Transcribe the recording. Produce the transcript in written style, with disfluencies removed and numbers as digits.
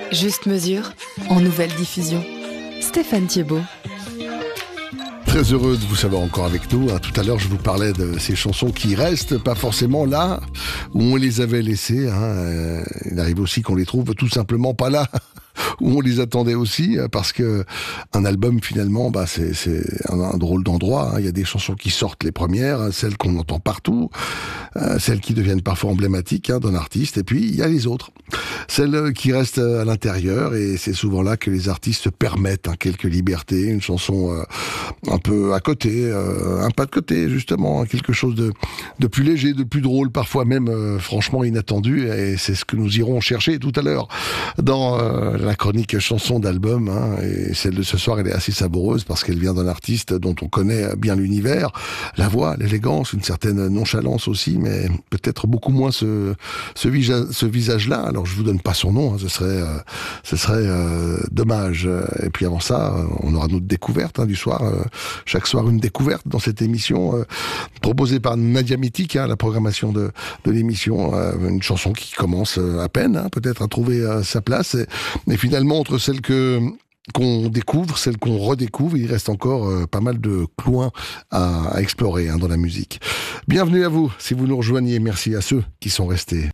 Juste mesure, en nouvelle diffusion. Stéphane Thiebaud. Très heureux de vous savoir encore avec nous. Tout à l'heure, je vous parlais de ces chansons qui restent pas forcément là où on les avait laissées. Il arrive aussi qu'on les trouve tout simplement pas là où on les attendait aussi, parce que un album finalement, c'est un drôle d'endroit. Il y a des chansons qui sortent les premières, celles qu'on entend partout, celles qui deviennent parfois emblématiques d'un artiste, et puis il y a les autres, celles qui restent à l'intérieur, et c'est souvent là que les artistes se permettent quelques libertés, une chanson un peu à côté, un pas de côté justement, quelque chose de plus léger, de plus drôle, parfois même franchement inattendu, et c'est ce que nous irons chercher tout à l'heure dans la chronique chanson d'album, et celle de ce soir, elle est assez savoureuse parce qu'elle vient d'un artiste dont on connaît bien l'univers, la voix, l'élégance, une certaine nonchalance aussi, mais peut-être beaucoup moins ce visage-là. Alors je vous donne pas son nom, ce serait dommage. Et puis avant ça, on aura notre découverte du soir. Chaque soir une découverte dans cette émission proposée par Nadia Mitik, la programmation de l'émission, une chanson qui commence à peine peut-être à trouver sa place, et finalement entre celles qu'on découvre, celles qu'on redécouvre, il reste encore pas mal de coins à explorer dans la musique. Bienvenue à vous si vous nous rejoignez, merci à ceux qui sont restés.